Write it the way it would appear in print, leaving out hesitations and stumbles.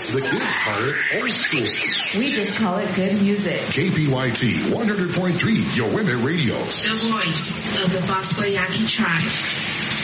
The kids call it old school. We just call it good music. KPYT 100.3, your women radio. The voice of the Bosco Yaqui tribe.